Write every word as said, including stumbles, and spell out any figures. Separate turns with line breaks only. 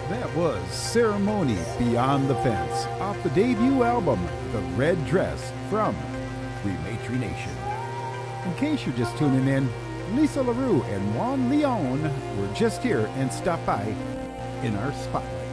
That was Ceremony Beyond the Fence off the debut album, The Red Dress from Freematry Nation. In case you're just tuning in, Lisa LaRue and Juan Leon were just here and stopped by in our spotlight.